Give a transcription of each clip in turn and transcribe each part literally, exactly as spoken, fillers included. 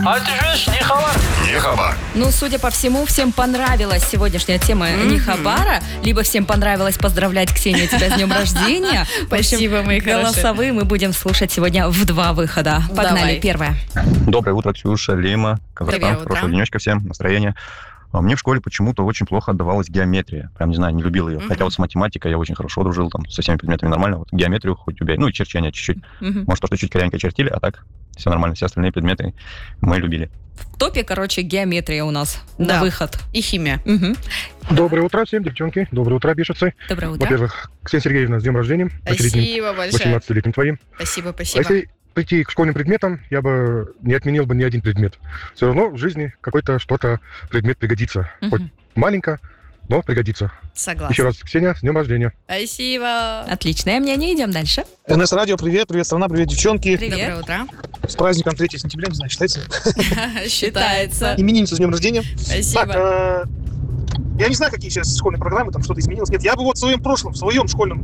А ты же не хабар. Не хабар. Ну, судя по всему, всем понравилась сегодняшняя тема mm-hmm. не хабара, либо всем понравилось поздравлять, Ксения, тебя с днем рождения. Спасибо, мои хорошие. Голосовые мы будем слушать сегодня в два выхода. Погнали, первое. Доброе утро, Ксюша, Лима, Казахстан. Хорошего денечка всем, настроения. Мне в школе почему-то очень плохо отдавалась геометрия. Прям, не знаю, не любил ее. Mm-hmm. Хотя вот с математикой я очень хорошо дружил, там, со всеми предметами нормально. Вот геометрию хоть убей. Ну, и черчение чуть-чуть. Mm-hmm. Может, то, что чуть корявенько чертили, а так все нормально. Все остальные предметы мы любили. В топе, короче, геометрия у нас да. на выход. И химия. Угу. Доброе утро всем, девчонки. Доброе утро, бешецы. Доброе утро. Во-первых, Ксения Сергеевна, с днем рождения. Спасибо большое. восемнадцатилетним твоим. Спасибо, спасибо. А если прийти к школьным предметам, я бы не отменил бы ни один предмет. Все равно в жизни какой-то что-то предмет пригодится. Угу. Хоть маленько, но пригодится. Согласна. Еще раз, Ксения, с днем рождения. Спасибо. Отличное мнение, идем дальше. эн эс Радио, привет, привет, страна, привет, девчонки. Привет. Доброе утро. С праздником третьего сентября, не знаю, считается? Считается. Именинница с днем рождения. Спасибо. Так, я не знаю, какие сейчас школьные программы, там что-то изменилось. Нет, я бы вот в своем прошлом, в своем школьном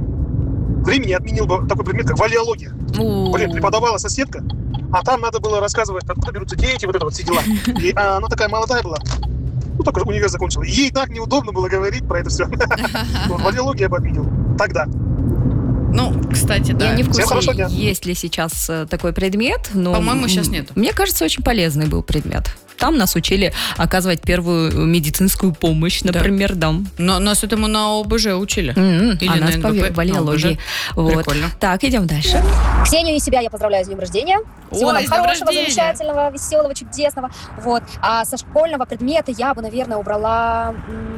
времени отменил бы такой предмет, как валеология. Блин, преподавала соседка, а там надо было рассказывать, откуда берутся дети, вот это вот все дела. И а, она такая молодая была. Ну, только универ закончила. Ей так неудобно было говорить про это все. Валеологию я бы отменил. Тогда. Ну, кстати, да. Я не в курсе, есть ли сейчас такой предмет. Но по-моему, сейчас нет. Мне кажется, очень полезный был предмет. Там нас учили оказывать первую медицинскую помощь, например, да. Но нас этому на о бэ жэ учили. Mm-hmm. Или а на нас эн вэ пэ, по валеологии. Вот. Прикольно. Так, идем дальше. Ксению и себя я поздравляю с днем рождения. Всего Ой, нам хорошего, рождения. замечательного, веселого, чудесного. Вот. А со школьного предмета я бы, наверное, убрала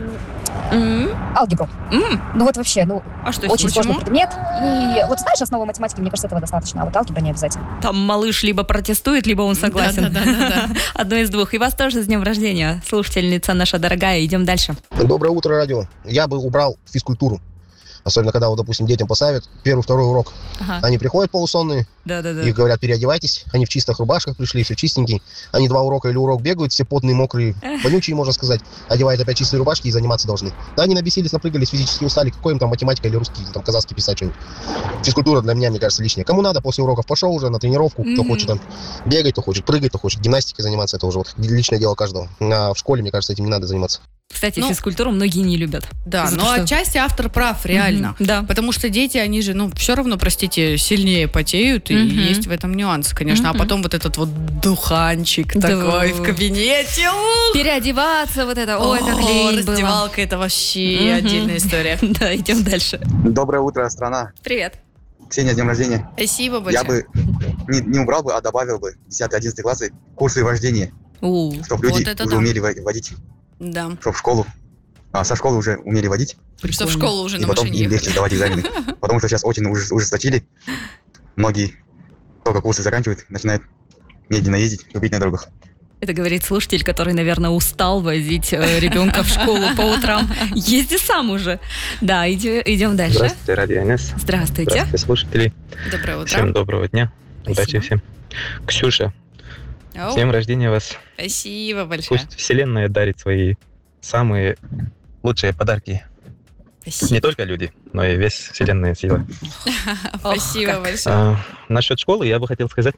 mm-hmm. алгебру. Mm-hmm. Ну вот вообще, ну, а что, очень почему? сложный предмет. И вот знаешь, основу математики, мне кажется, этого достаточно. А вот алгебра не обязательно. Там малыш либо протестует, либо он согласен. Да-да-да. Одно из двух. И вас тоже с днем рождения, слушательница наша дорогая. Идем дальше. Доброе утро, радио. Я бы убрал физкультуру. Особенно, когда, вот, допустим, детям поставят первый, второй урок. Ага. Они приходят полусонные, да-да-да. Их говорят, переодевайтесь. Они в чистых рубашках пришли, все чистенькие. Они два урока или урок бегают, все потные, мокрые, вонючие, можно сказать. Одевают опять чистые рубашки и заниматься должны. Да, они набесились, напрыгались, физически устали. Какой им там математика или русский, или там казахский писать что-нибудь. Физкультура для меня, мне кажется, лишняя. Кому надо, после уроков пошел уже на тренировку. Mm-hmm. Кто хочет там бегать, кто хочет прыгать, кто хочет гимнастикой заниматься. Это уже вот личное дело каждого. А в школе, мне кажется, этим не надо заниматься. Кстати, ну, физкультуру многие не любят. Да, но что... отчасти автор прав, реально. Mm-hmm, да. Потому что дети, они же, ну, все равно, простите, сильнее потеют, и mm-hmm. есть в этом нюанс, конечно. Mm-hmm. А потом вот этот вот духанчик да. такой в кабинете. Ух! Переодеваться, вот это, ой, как лень было. Раздевалка, это вообще mm-hmm. отдельная история. Да, идем дальше. Доброе утро, страна. Привет. Ксения, с днем рождения. Спасибо большое. Я бы не, не убрал бы, а добавил бы десятый-одиннадцатый классы курсы вождения. У, чтобы люди вот уже да. умели водить. Да. Чтобы в школу, а со школы уже умели водить. Что в школу уже и на потом машине им легче сдавать экзамены. Потому что сейчас очень ужесточили. Многие только курсы заканчивают, начинают медленно ездить, любить на дорогах. Это говорит слушатель, который, наверное, устал возить э, ребенка в школу по утрам. Езди сам уже. Да, иди, идем дальше. Здравствуйте, радио эн эс. Здравствуйте. Здравствуйте, слушатели. Доброе утро. Всем доброго дня. Спасибо. Удачи всем. Ксюша, Оу. с днем рождения вас. Спасибо большое. Пусть Вселенная дарит свои самые лучшие подарки. Спасибо. Не только люди, но и весь Вселенная сила. Спасибо большое. А, насчет школы я бы хотел сказать,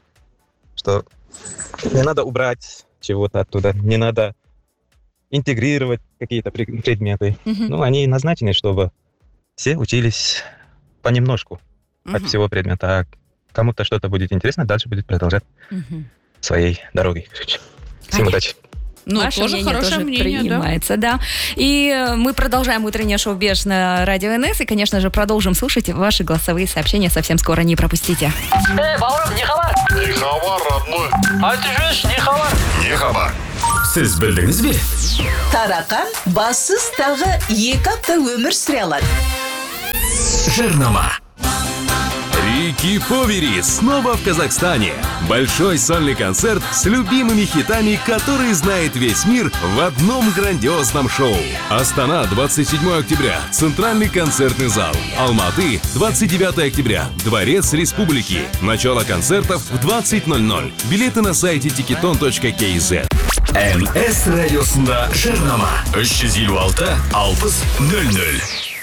что не надо убрать чего-то оттуда, не надо интегрировать какие-то предметы. Uh-huh. Ну, они назначены, чтобы все учились понемножку uh-huh. от всего предмета. А кому-то что-то будет интересно, дальше будет продолжать uh-huh. своей дорогой. Всем удачи. Ну, Ваше тоже мнение хорошее тоже мнение, принимается, да. да. И мы продолжаем утреннее шоу «Беш» на радио эн эс. И, конечно же, продолжим слушать ваши голосовые сообщения совсем скоро. Не пропустите. Эй, Баурам, не хабар. Не хабар, родной. А ты же не хабар. Не хабар. Сіз білдіңіз бе? Тарақан бассыз тағы екі апта өмір сүре алады. Жирнома. Рики Повери снова в Казахстане. Большой сольный концерт с любимыми хитами, которые знает весь мир в одном грандиозном шоу. Астана, двадцать седьмого октября. Центральный концертный зал. Алматы, двадцать девятого октября. Дворец Республики. Начало концертов в двадцать ноль ноль. Билеты на сайте тикетон точка кей зет. эн эс радиосында Жирнома. үш жүз елу алты алпыс нөл нөл.